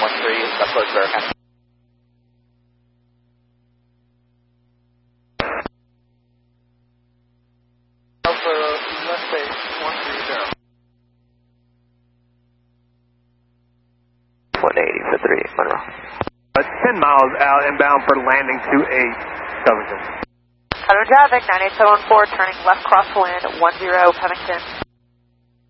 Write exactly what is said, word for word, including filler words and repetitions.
one three, Buffalo America. Alpha left base one three zero. one eighty for three, Monroe. Uh, ten miles out inbound for landing two eight, Covington. Covington traffic, nine eight seven one four, turning left crosswind, one zero, Covington.